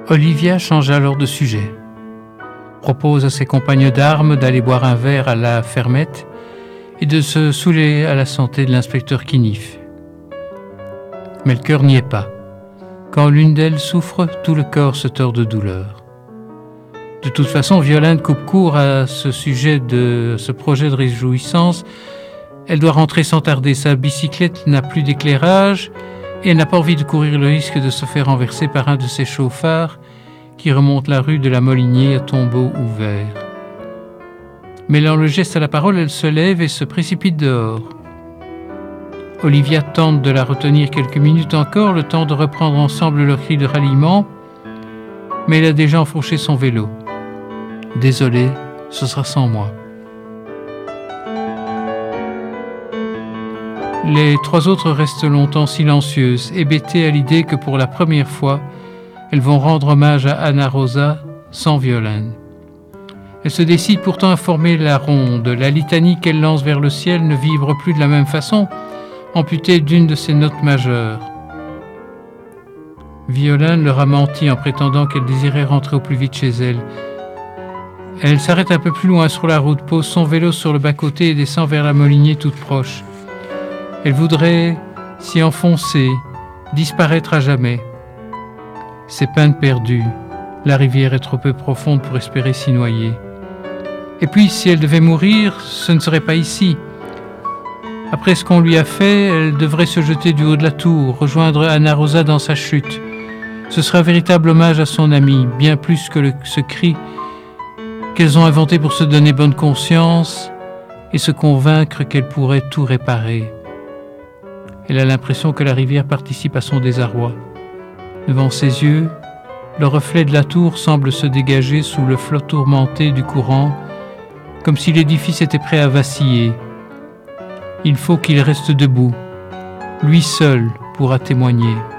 Olivia change alors de sujet, propose à ses compagnes d'armes d'aller boire un verre à la fermette et de se saouler à la santé de l'inspecteur Quinif. Mais le cœur n'y est pas. Quand l'une d'elles souffre, tout le corps se tord de douleur. De toute façon, Violaine coupe court à ce projet de réjouissance. Elle doit rentrer sans tarder. Sa bicyclette n'a plus d'éclairage et elle n'a pas envie de courir le risque de se faire renverser par un de ces chauffards qui remontent la rue de la Molinier à tombeau ouvert. Mêlant le geste à la parole, elle se lève et se précipite dehors. Olivia tente de la retenir quelques minutes encore, le temps de reprendre ensemble leur cri de ralliement, mais elle a déjà enfourché son vélo. Désolée, ce sera sans moi. Les trois autres restent longtemps silencieuses, hébétées à l'idée que pour la première fois, elles vont rendre hommage à Anna Rosa sans Violaine. Elles se décident pourtant à former la ronde. La litanie qu'elles lancent vers le ciel ne vibre plus de la même façon, amputée d'une de ses notes majeures. Violaine leur a menti en prétendant qu'elle désirait rentrer au plus vite chez elle. Elle s'arrête un peu plus loin sur la route, pose son vélo sur le bas-côté et descend vers la Molinier toute proche. Elle voudrait s'y enfoncer, disparaître à jamais. C'est peine perdue. La rivière est trop peu profonde pour espérer s'y noyer. Et puis, si elle devait mourir, ce ne serait pas ici. Après ce qu'on lui a fait, elle devrait se jeter du haut de la tour, rejoindre Anna Rosa dans sa chute. Ce sera un véritable hommage à son amie, bien plus que ce cri qu'elles ont inventé pour se donner bonne conscience et se convaincre qu'elles pourraient tout réparer. Elle a l'impression que la rivière participe à son désarroi. Devant ses yeux, le reflet de la tour semble se dégager sous le flot tourmenté du courant, comme si l'édifice était prêt à vaciller. Il faut qu'il reste debout. Lui seul pourra témoigner.